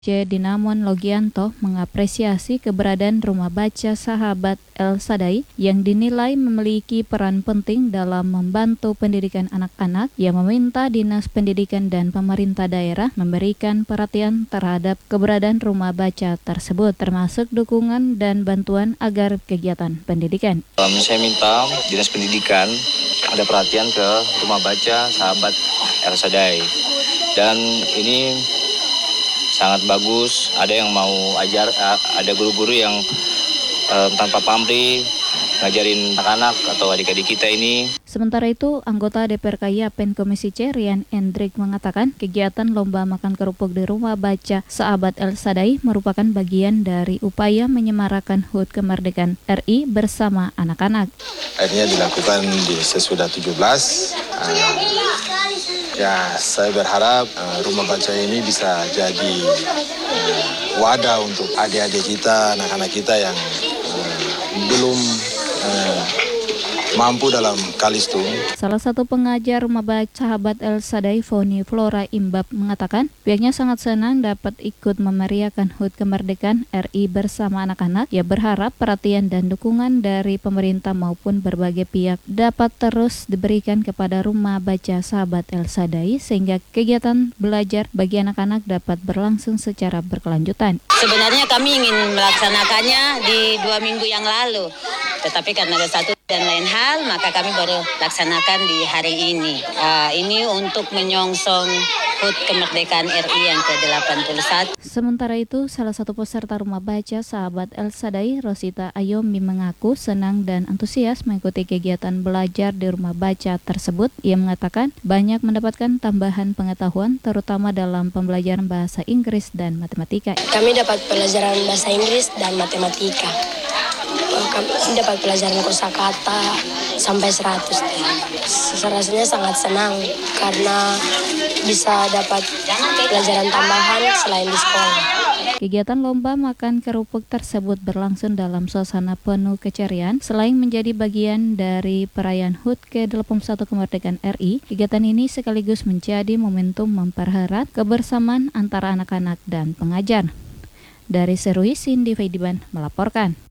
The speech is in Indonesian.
Dinamon Logianto mengapresiasi keberadaan Rumah Baca Sahabat El Sadai yang dinilai memiliki peran penting dalam membantu pendidikan anak-anak, yang meminta Dinas Pendidikan dan pemerintah daerah memberikan perhatian terhadap keberadaan rumah baca tersebut, termasuk dukungan dan bantuan agar kegiatan pendidikan. Saya minta Dinas Pendidikan ada perhatian ke Rumah Baca Sahabat El Sadai, dan ini sangat bagus. Ada yang mau ajar, ada guru-guru yang tanpa pamrih ngajarin anak-anak atau adik-adik kita ini. Sementara itu, anggota DPRK Yapen Komisi C, Rian Endrik, mengatakan kegiatan lomba makan kerupuk di Rumah Baca Sahabat El Sadai merupakan bagian dari upaya menyemarakan HUT kemerdekaan RI bersama anak-anak. Akhirnya dilakukan sesudah 17. Ya, saya berharap rumah baca ini bisa jadi wadah untuk adik-adik kita, anak-anak kita yang belum mampu dalam Kalistung. Salah satu pengajar Rumah Baca Sahabat El Sadai, Foni Flora Imbab, mengatakan pihaknya sangat senang dapat ikut memeriahkan HUT kemerdekaan RI bersama anak-anak. Ia berharap perhatian dan dukungan dari pemerintah maupun berbagai pihak dapat terus diberikan kepada Rumah Baca Sahabat El Sadai sehingga kegiatan belajar bagi anak-anak dapat berlangsung secara berkelanjutan. Sebenarnya kami ingin melaksanakannya di 2 minggu yang lalu, tetapi karena ada satu dan lain hal, maka kami baru laksanakan di hari ini. Ini untuk menyongsong HUT kemerdekaan RI yang ke-81. Sementara itu, salah satu peserta Rumah Baca Sahabat El Sadai, Rosita Ayomi, mengaku senang dan antusias mengikuti kegiatan belajar di Rumah Baca tersebut. Ia mengatakan banyak mendapatkan tambahan pengetahuan, terutama dalam pembelajaran bahasa Inggris dan matematika. Kami dapat pelajaran bahasa Inggris dan matematika. Kami dapat pelajaran kosakata sampai 100. Rasanya sangat senang karena bisa dapat pelajaran tambahan selain di sekolah. Kegiatan lomba makan kerupuk tersebut berlangsung dalam suasana penuh keceriaan. Selain menjadi bagian dari perayaan HUT ke-81 kemerdekaan RI, kegiatan ini sekaligus menjadi momentum mempererat kebersamaan antara anak-anak dan pengajar. Dari Seruy, Cindy Faidiban melaporkan.